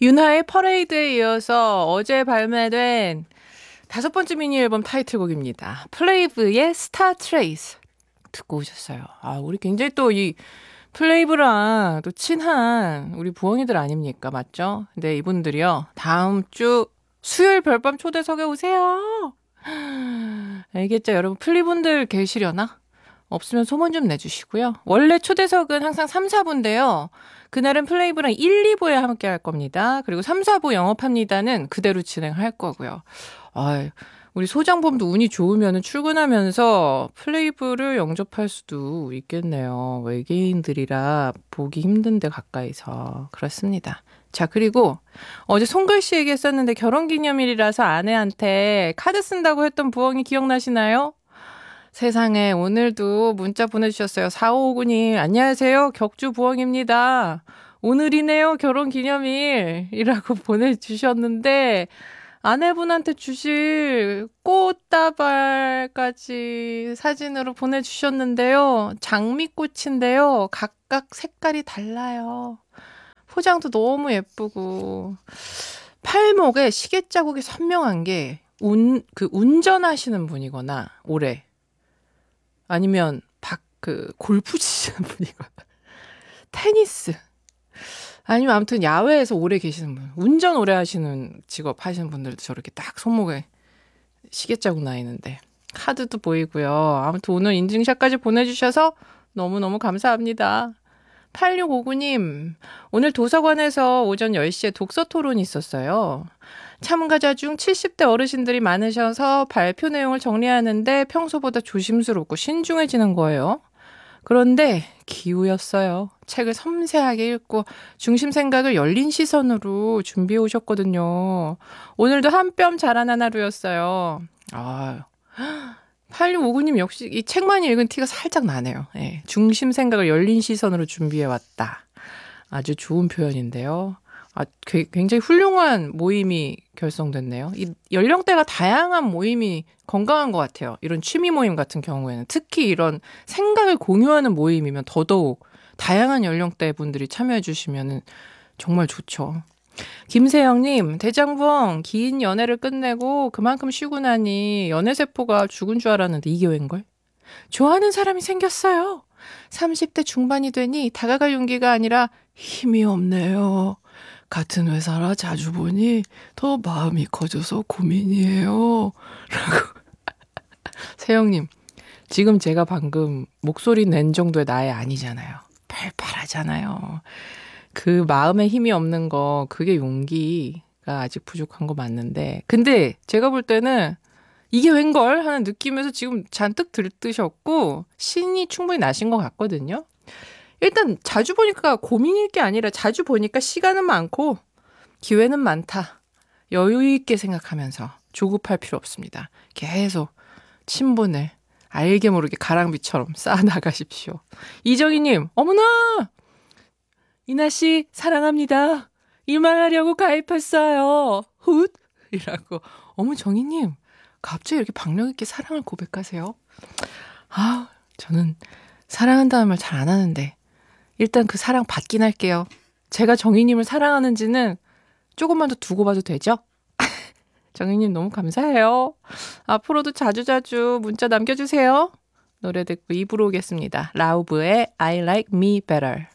윤하의 퍼레이드에 이어서 어제 발매된 5번째 미니 앨범 타이틀곡입니다. 플레이브의 스타 트레이스 듣고 오셨어요. 아, 우리 굉장히 또 이 플레이브랑 또 친한 우리 부엉이들 아닙니까? 맞죠? 근데 이분들이요. 다음 주 수요일 별밤 초대석에 오세요. 알겠죠? 여러분 플리분들 계시려나? 없으면 소문 좀 내주시고요. 원래 초대석은 항상 3, 4부인데요. 그날은 플레이브랑 1, 2부에 함께 할 겁니다. 그리고 3, 4부 영업합니다는 그대로 진행할 거고요. 아유, 우리 소장범도 운이 좋으면 출근하면서 플레이브를 영접할 수도 있겠네요. 외계인들이라 보기 힘든데 가까이서. 그렇습니다. 자, 그리고 어제 송글씨 얘기했었는데 결혼기념일이라서 아내한테 카드 쓴다고 했던 부엉이 기억나시나요? 세상에 오늘도 문자 보내주셨어요. 4559님 안녕하세요. 격주 부엉입니다. 오늘이네요. 결혼기념일이라고 보내주셨는데 아내분한테 주실 꽃다발까지 사진으로 보내주셨는데요. 장미꽃인데요. 각각 색깔이 달라요. 포장도 너무 예쁘고 팔목에 시계 자국이 선명한 게 운전하시는 분이거나 올해 아니면 골프 치시는 분이거나 테니스 아니면 아무튼 야외에서 오래 계시는 분, 운전 오래 하시는 직업 하시는 분들도 저렇게 딱 손목에 시계 자국 나 있는데 카드도 보이고요. 아무튼 오늘 인증샷까지 보내주셔서 너무너무 감사합니다. 8659님, 오늘 도서관에서 오전 10시에 독서 토론이 있었어요. 참가자 중 70대 어르신들이 많으셔서 발표 내용을 정리하는데 평소보다 조심스럽고 신중해지는 거예요. 그런데 기우였어요. 책을 섬세하게 읽고 중심 생각을 열린 시선으로 준비해 오셨거든요. 오늘도 한 뼘 자라난 하루였어요. 8659님 역시 이 책만 읽은 티가 살짝 나네요. 예, 중심 생각을 열린 시선으로 준비해 왔다. 아주 좋은 표현인데요. 굉장히 훌륭한 모임이 결성됐네요. 이 연령대가 다양한 모임이 건강한 것 같아요. 이런 취미 모임 같은 경우에는 특히 이런 생각을 공유하는 모임이면 더더욱 다양한 연령대 분들이 참여해 주시면 정말 좋죠. 김세영님, 대장부엉 긴 연애를 끝내고 그만큼 쉬고 나니 연애세포가 죽은 줄 알았는데 이게 웬걸? 좋아하는 사람이 생겼어요. 30대 중반이 되니 다가갈 용기가 아니라 힘이 없네요. 같은 회사라 자주 보니 더 마음이 커져서 고민이에요. 라고. 세영님, 지금 제가 방금 목소리 낸 정도의 나이 아니잖아요. 팔팔하잖아요. 그 마음에 힘이 없는 거, 그게 용기가 아직 부족한 거 맞는데. 근데 제가 볼 때는 이게 웬걸 하는 느낌에서 지금 잔뜩 들뜨셨고 신이 충분히 나신 것 같거든요. 일단 자주 보니까 고민일 게 아니라 자주 보니까 시간은 많고 기회는 많다. 여유 있게 생각하면서 조급할 필요 없습니다. 계속 친분을 알게 모르게 가랑비처럼 쌓아나가십시오. 이정희님, 어머나! 이나씨 사랑합니다. 일만 하려고 가입했어요. 훗! 이라고. 어머 정희님, 갑자기 이렇게 박력 있게 사랑을 고백하세요? 저는 사랑한다는 말 잘 안 하는데 일단 그 사랑 받긴 할게요. 제가 정희님을 사랑하는지는 조금만 더 두고 봐도 되죠? 정희님 너무 감사해요. 앞으로도 자주자주 문자 남겨주세요. 노래 듣고 2부로 오겠습니다. 라우브의 I Like Me Better.